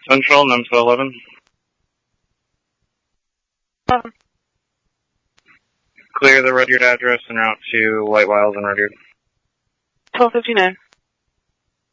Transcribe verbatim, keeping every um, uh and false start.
Central, nine to eleven. Um, Clear the Rudyard address and route to White Wiles and Rudyard. twelve fifty-nine.